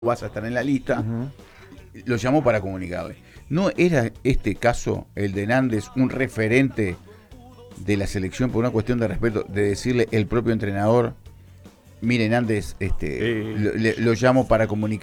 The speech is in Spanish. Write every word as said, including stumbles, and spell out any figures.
vas a estar en la lista, Ujú. lo llamó para comunicarle. ¿No era este caso, el de Nández, un referente de la selección por una cuestión de respeto, de decirle el propio entrenador, miren Nández, este, Eh, lo, le- lo llamo para comunicar?